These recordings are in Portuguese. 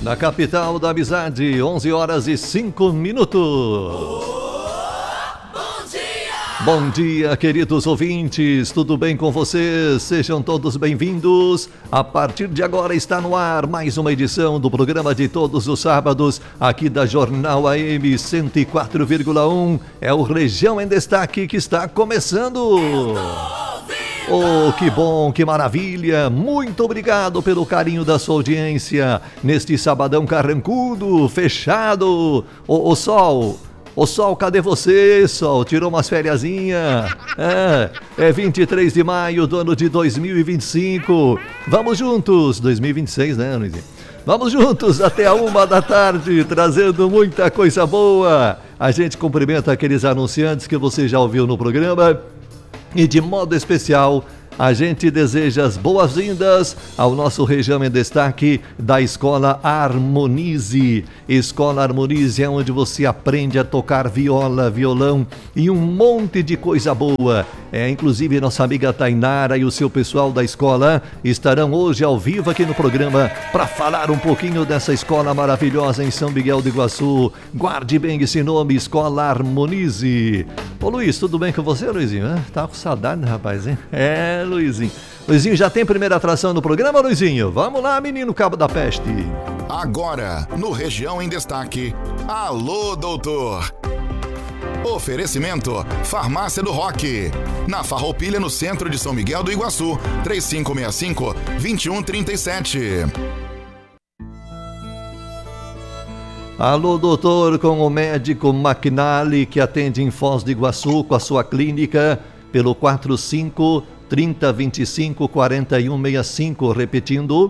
Na capital da amizade, 11 horas e 5 minutos. Bom dia, queridos ouvintes, tudo bem com vocês? Sejam todos bem-vindos. A partir de agora está no ar mais uma edição do programa de todos os sábados, aqui da Jornal AM 104,1. É o Região em Destaque que está começando. Oh, que bom, que maravilha! Muito obrigado pelo carinho da sua audiência neste sabadão carrancudo, fechado. Ô Sol, cadê você, Sol? Tirou umas fériasinhas? É 23 de maio do ano de 2025. Vamos juntos, 2026, né, Luizinho? Vamos juntos até a 1h da tarde, trazendo muita coisa boa. A gente cumprimenta aqueles anunciantes que você já ouviu no programa. E de modo especial, a gente deseja as boas-vindas ao nosso Região em Destaque da Escola Harmonize. Escola Harmonize é onde você aprende a tocar viola, violão e um monte de coisa boa. Inclusive nossa amiga Tainara e o seu pessoal da escola estarão hoje ao vivo aqui no programa para falar um pouquinho dessa escola maravilhosa em São Miguel do Iguaçu. Guarde bem esse nome, Escola Harmonize. Ô Luiz, tudo bem com você, Luizinho? Tá com saudade, rapaz, hein? Luizinho. Luizinho, já tem primeira atração no programa, Luizinho? Vamos lá, menino Cabo da Peste. Agora, no Região em Destaque, Alô, Doutor. Oferecimento, Farmácia do Rock. Na Farroupilha, no centro de São Miguel do Iguaçu, 3565-2137. Alô, doutor, com o médico Maquinali, que atende em Foz do Iguaçu, com a sua clínica, pelo 45-3025-4165, repetindo,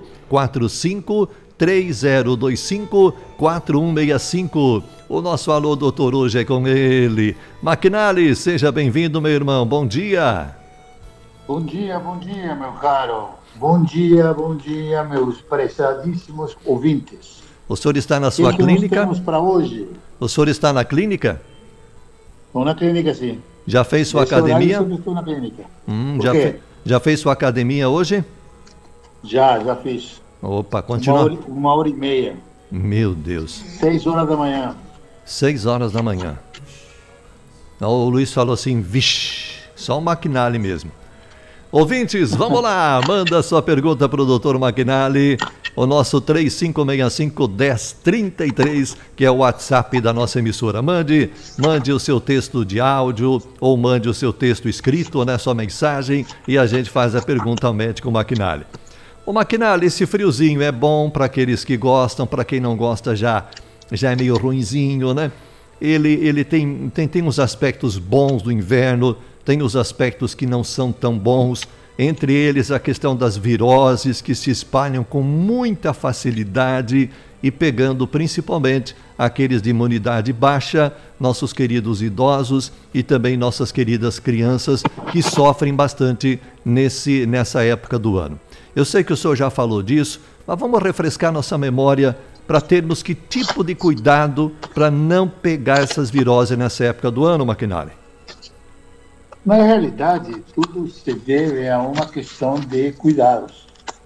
45-3025-4165. O nosso alô, doutor, hoje é com ele. Maquinali, seja bem-vindo, meu irmão, bom dia. Bom dia, meu caro. Bom dia, meus prezadíssimos ouvintes. O senhor está na sua clínica? O que nós temos para hoje? O senhor está na clínica? Estou na clínica, sim. Já fez sua academia? Eu estou na clínica. Já fez sua academia hoje? Já fiz. Opa, continua. 1h30. Meu Deus. 6 horas da manhã. 6 horas da manhã. O Luiz falou assim, vixe, só o Maquinali mesmo. Ouvintes, vamos lá, manda sua pergunta para o Dr. Maquinali, o nosso 3565-1033, que é o WhatsApp da nossa emissora. Mande o seu texto de áudio ou mande o seu texto escrito, né, sua mensagem, e a gente faz a pergunta ao médico Maquinali. O Maquinali, esse friozinho é bom para aqueles que gostam, para quem não gosta já é meio ruinzinho, né? Ele tem uns aspectos bons do inverno, tem os aspectos que não são tão bons, entre eles a questão das viroses que se espalham com muita facilidade e pegando principalmente aqueles de imunidade baixa, nossos queridos idosos e também nossas queridas crianças que sofrem bastante nessa época do ano. Eu sei que o senhor já falou disso, mas vamos refrescar nossa memória para termos que tipo de cuidado para não pegar essas viroses nessa época do ano, Maquinali? Na realidade, tudo se deve a uma questão de cuidados.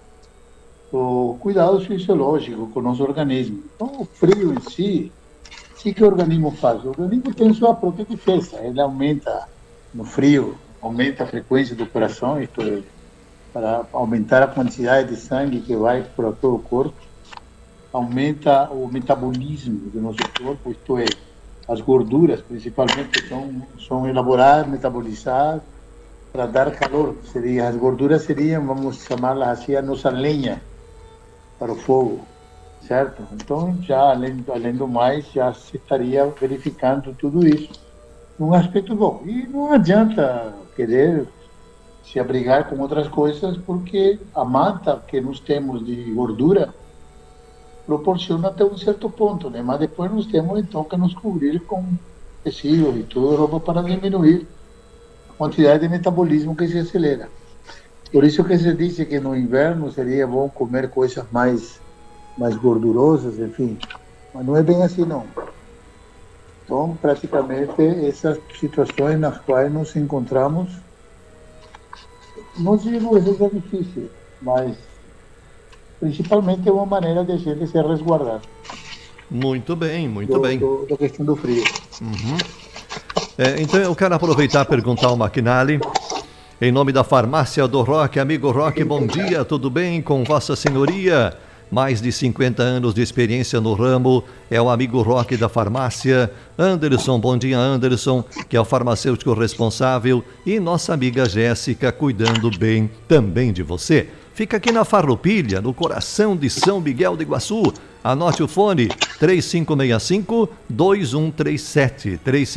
O cuidado fisiológico com o nosso organismo. Então, o frio em si, o que o organismo faz? O organismo tem sua própria defesa. Ele aumenta no frio, aumenta a frequência do coração, isto é, para aumentar a quantidade de sangue que vai para todo o corpo, aumenta o metabolismo do nosso corpo, isto é, as gorduras, principalmente, são elaboradas, metabolizadas para dar calor. As gorduras seriam, vamos chamá-las assim, a nossa lenha para o fogo, certo? Então, já além do mais, já se estaria verificando tudo isso num aspecto bom. E não adianta querer se abrigar com outras coisas, porque a manta que nós temos de gordura proporciona até um certo ponto, né? Mas depois nós temos então que nos cobrir com tecido e tudo, roupa para diminuir a quantidade de metabolismo que se acelera. Por isso que se diz que no inverno seria bom comer coisas mais gordurosas, enfim. Mas não é bem assim, não. Então, praticamente, essas situações nas quais nos encontramos, não digo que seja difícil, mas principalmente é uma maneira de a gente se resguardar Muito bem, muito bem. da questão do frio. Então eu quero aproveitar e perguntar ao Macnali, em nome da Farmácia do Roque. Amigo Roque, bom dia, tudo bem com Vossa Senhoria? Mais de 50 anos de experiência no ramo, é o amigo Roque da farmácia. Anderson, bom dia Anderson, que é o farmacêutico responsável, e nossa amiga Jéssica, cuidando bem também de você. Fica aqui na Farroupilha, no coração de São Miguel do Iguaçu. Anote o fone, 3565-2137,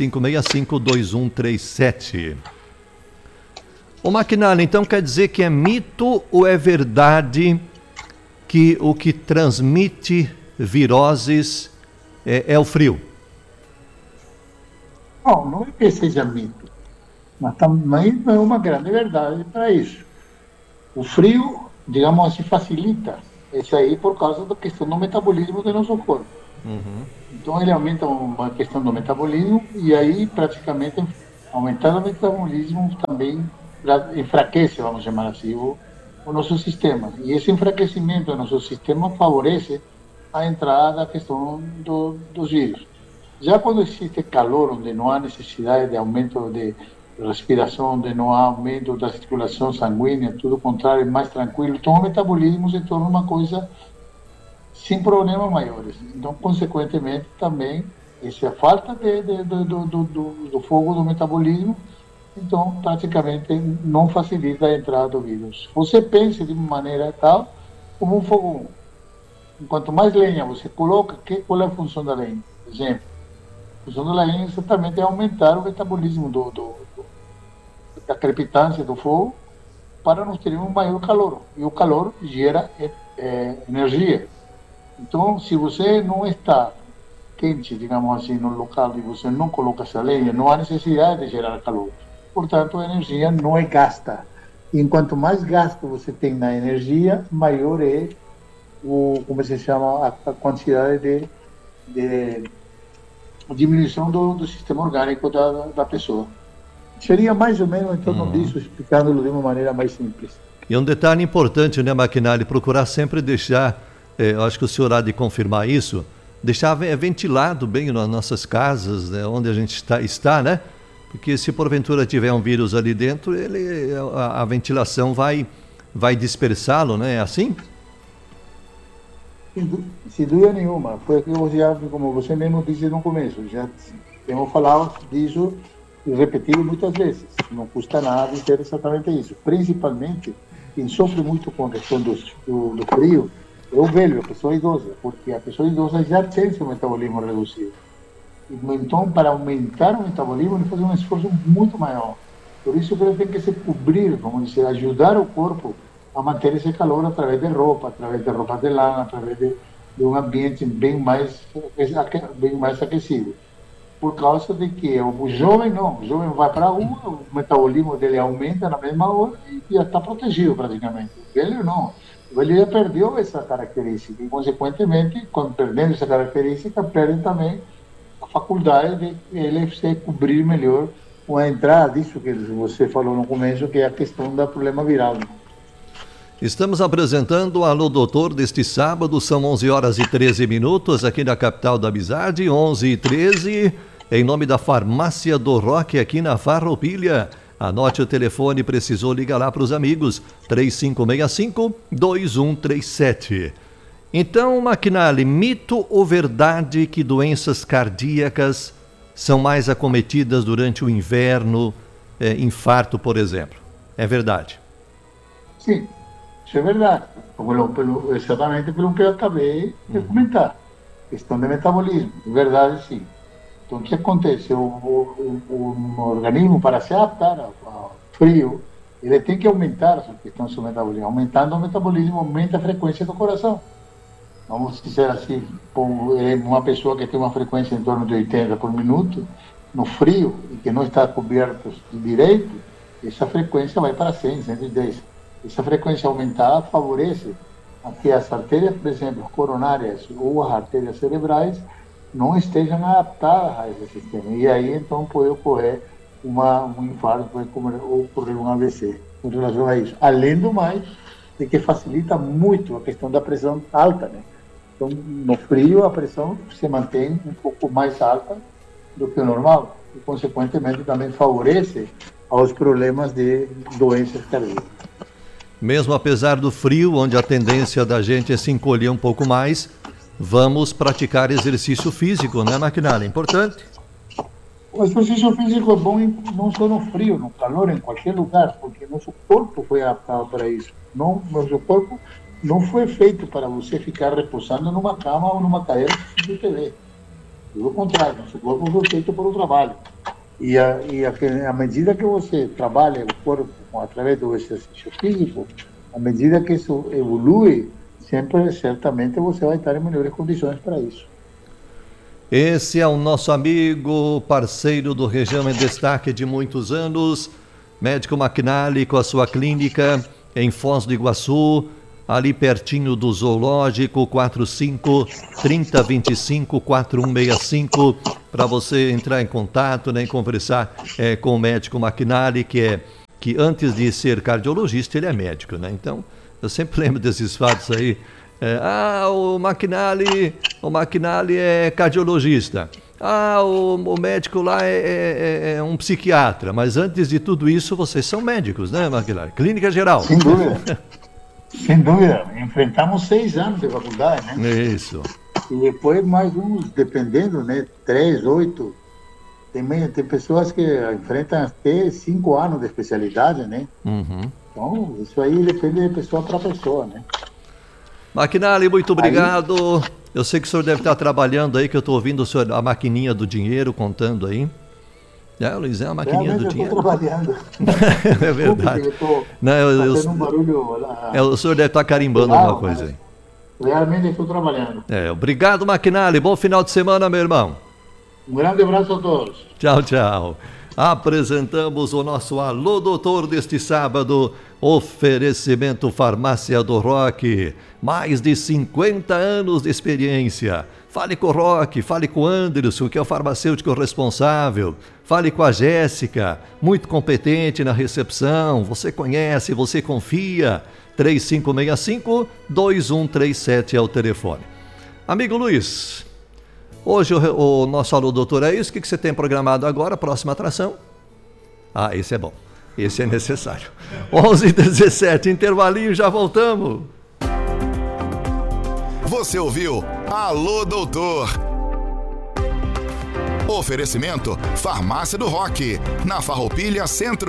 3565-2137. Ô Macnali, então quer dizer que é mito ou é verdade que o que transmite viroses é o frio? Bom, não é que seja mito, mas também não é uma grande verdade para isso. O frio, digamos assim, facilita isso aí por causa da questão do metabolismo do nosso corpo. Então ele aumenta uma questão do metabolismo e aí praticamente aumentando o metabolismo também enfraquece, vamos chamar assim, o nosso sistema. E esse enfraquecimento do nosso sistema favorece a entrada da questão dos vírus. Já quando existe calor, onde não há necessidade de aumento de respiração, onde não há aumento da circulação sanguínea, tudo o contrário, é mais tranquilo, então o metabolismo se torna uma coisa sem problemas maiores. Então, consequentemente, também, essa falta do fogo do metabolismo, então, praticamente, não facilita a entrada do vírus. Você pensa de uma maneira tal, como um fogão. Quanto mais lenha você coloca, qual é a função da lenha? Por exemplo, a função da lenha exatamente é aumentar o metabolismo da crepitância do fogo para nós termos um maior calor. E o calor gera energia. Então, se você não está quente, digamos assim, no local e você não coloca essa lenha, não há necessidade de gerar calor. Portanto, a energia não é gasta. E enquanto mais gasto você tem na energia, maior é como se chama, a quantidade de diminuição do sistema orgânico da pessoa. Seria mais ou menos em torno disso, explicando-lo de uma maneira mais simples. E um detalhe importante, né, Macnali, procurar sempre deixar, eu acho que o senhor há de confirmar isso, deixar ventilado bem nas nossas casas, né, onde a gente está, né? Porque se porventura tiver um vírus ali dentro, a ventilação vai dispersá-lo, né? É assim? Sem dúvida nenhuma. Foi aquilo que como você mesmo disse no começo, já temos falado disso e repetido muitas vezes. Não custa nada dizer exatamente isso. Principalmente, quem sofre muito com a questão do frio é o velho, a pessoa idosa, porque a pessoa idosa já tem seu metabolismo reduzido. Então, para aumentar o metabolismo, ele faz um esforço muito maior. Por isso que ele tem que se cobrir, vamos dizer, ajudar o corpo a manter esse calor através de roupa de lã, através de um ambiente bem mais aquecido. Por causa de que o jovem não, o jovem vai para a rua, o metabolismo dele aumenta na mesma hora e já está protegido praticamente. O velho não. O velho já perdeu essa característica e, consequentemente, quando perdendo essa característica, perde também a faculdade de ele se cobrir melhor com a entrada disso que você falou no começo, que é a questão do problema viral. Estamos apresentando o Alô Doutor deste sábado, são 11h13, aqui na capital da Amizade, 11h13, em nome da Farmácia do Roque, aqui na Farroupilha. Anote o telefone, precisou, liga lá para os amigos, 3565-2137. Então, Macnali, mito ou verdade que doenças cardíacas são mais acometidas durante o inverno, infarto, por exemplo? É verdade? Sim. Isso é verdade, exatamente pelo que eu acabei de comentar. Questão de metabolismo, é verdade sim. Então o que acontece? O organismo, para se adaptar ao frio, ele tem que aumentar a questão do seu metabolismo. Aumentando o metabolismo, aumenta a frequência do coração. Vamos dizer assim, uma pessoa que tem uma frequência em torno de 80 por minuto, no frio, e que não está coberto direito, essa frequência vai para 100, 110. Essa frequência aumentada favorece a que as artérias, por exemplo, coronárias ou as artérias cerebrais não estejam adaptadas a esse sistema. E aí, então, pode ocorrer um infarto, pode ocorrer um AVC em relação a isso. Além do mais, de que facilita muito a questão da pressão alta, né? Então, no frio, a pressão se mantém um pouco mais alta do que o normal e, consequentemente, também favorece aos problemas de doenças cardíacas. Mesmo apesar do frio, onde a tendência da gente é se encolher um pouco mais, vamos praticar exercício físico, né, McNally? Importante. O exercício físico é bom não só no frio, no calor, em qualquer lugar, porque nosso corpo foi adaptado para isso. Nosso corpo não foi feito para você ficar repousando numa cama ou numa cadeira de TV. Pelo contrário, nosso corpo foi feito para o trabalho. E à medida que você trabalha o corpo através do exercício físico, à medida que isso evolui, certamente você vai estar em melhores condições para isso. Esse é o nosso amigo, parceiro do Região em Destaque de muitos anos, médico McNally, com a sua clínica em Foz do Iguaçu, ali pertinho do Zoológico, 45-3025-4165, para você entrar em contato, né, e conversar com o médico McNally, que antes de ser cardiologista, ele é médico, né? Então, eu sempre lembro desses fatos aí. O McNally é cardiologista. O médico lá é um psiquiatra. Mas antes de tudo isso, vocês são médicos, né, McNally? Clínica geral. Sem dúvida. Sem dúvida. Enfrentamos 6 anos de faculdade, né? Isso. E depois mais uns, dependendo, né? 3, 8. Tem pessoas que enfrentam até 5 anos de especialidade, né? Uhum. Então, isso aí depende de pessoa para pessoa, né? McNally, muito obrigado. Eu sei que o senhor deve estar trabalhando aí, que eu estou ouvindo o senhor, a maquininha do dinheiro contando aí. Luiz, é a maquininha do dinheiro. Eu estou trabalhando. É verdade. Estou fazendo um barulho lá. O senhor deve estar carimbando alguma coisa aí. Realmente estou trabalhando. Obrigado, McNally. Bom final de semana, meu irmão. Um grande abraço a todos. Tchau, tchau. Apresentamos o nosso Alô Doutor deste sábado, oferecimento Farmácia do Rock, mais de 50 anos de experiência. Fale com o Rock, fale com o Anderson, que é o farmacêutico responsável, fale com a Jéssica, muito competente na recepção, você conhece, você confia. 3565-2137 é o telefone. Amigo Luiz, hoje o nosso Alô Doutor é isso. O que você tem programado agora? Próxima atração? Esse é bom. Esse é necessário. 11h17, intervalinho, já voltamos. Você ouviu Alô Doutor. Oferecimento Farmácia do Rock, na Farroupilha Centro.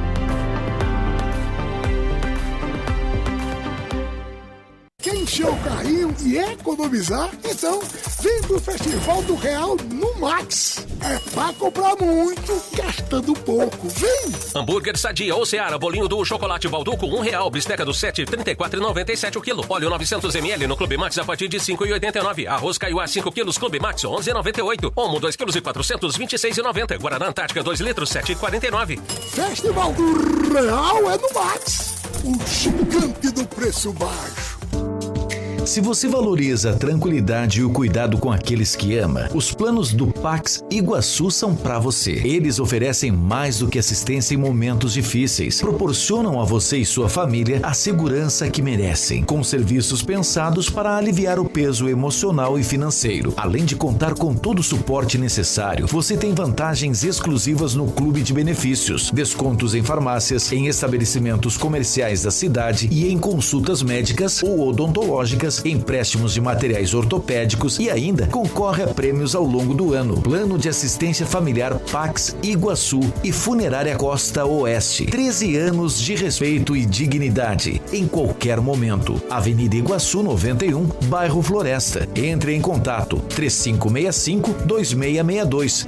Quer encher o carrinho e economizar? Então, vem pro Festival do Real no Max. É pra comprar muito, gastando pouco. Vem! Hambúrguer Sadia ou Seara, bolinho do chocolate Balduco, R$1. Bisteca do 7, R$34,97 o quilo. Óleo 900ml no Clube Max a partir de R$5,89. Arroz Caiuá 5 quilos, Clube Max, R$11,98. Omo 2 quilos e 400, R$26,90. Guaraná Antártica 2 litros, R$7,49. Festival do Real é no Max. O gigante do preço baixo. Se você valoriza a tranquilidade e o cuidado com aqueles que ama, os planos do Pax Iguaçu são para você. Eles oferecem mais do que assistência em momentos difíceis. Proporcionam a você e sua família a segurança que merecem, com serviços pensados para aliviar o peso emocional e financeiro. Além de contar com todo o suporte necessário, você tem vantagens exclusivas no Clube de Benefícios, descontos em farmácias, em estabelecimentos comerciais da cidade e em consultas médicas ou odontológicas, empréstimos de materiais ortopédicos e ainda concorre a prêmios ao longo do ano. Plano de assistência familiar Pax Iguaçu e Funerária Costa Oeste. 13 anos de respeito e dignidade em qualquer momento. Avenida Iguaçu 91, bairro Floresta. Entre em contato 3565-2662,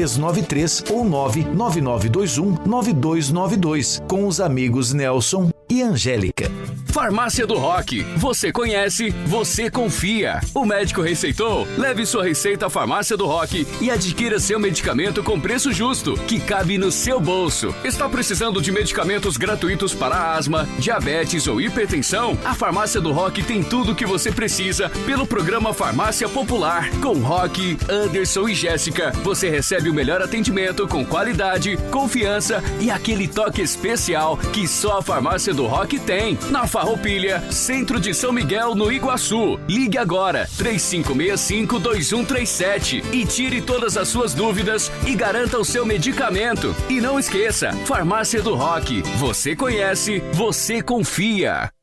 99921-9393 ou 99921-9292 com os amigos Nelson e Angélica. Farmácia do Rock. Você conhece, você confia. O médico receitou? Leve sua receita à Farmácia do Rock e adquira seu medicamento com preço justo, que cabe no seu bolso. Está precisando de medicamentos gratuitos para asma, diabetes ou hipertensão? A Farmácia do Rock tem tudo o que você precisa pelo programa Farmácia Popular. Com Rock, Anderson e Jéssica, você recebe o melhor atendimento com qualidade, confiança e aquele toque especial que só a Farmácia do Rock tem. Na Farroupilha, centro de São Miguel, no Iguaçu. Ligue agora, 3565-2137 e tire todas as suas dúvidas e garanta o seu medicamento. E não esqueça, Farmácia do Rock. Você conhece, você confia.